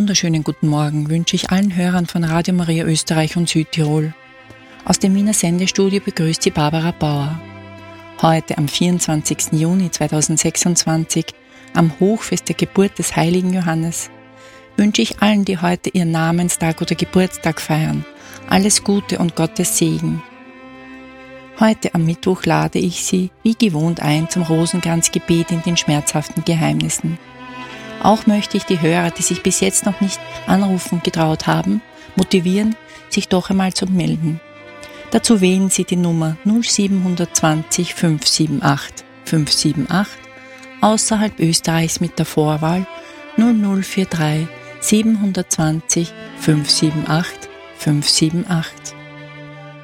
wunderschönen guten Morgen wünsche ich allen Hörern von Radio Maria Österreich und Südtirol. Aus dem Wiener Sendestudio begrüßt sie Barbara Bauer. Heute am 24. Juni 2026, am Hochfest der Geburt des heiligen Johannes, wünsche ich allen, die heute ihren Namenstag oder Geburtstag feiern, alles Gute und Gottes Segen. Heute am Mittwoch lade ich Sie, wie gewohnt, ein zum Rosenkranzgebet in den schmerzhaften Geheimnissen. Auch möchte ich die Hörer, die sich bis jetzt noch nicht anrufen getraut haben, motivieren, sich doch einmal zu melden. Dazu wählen Sie die Nummer 0720 578 578, außerhalb Österreichs mit der Vorwahl 0043 720 578 578.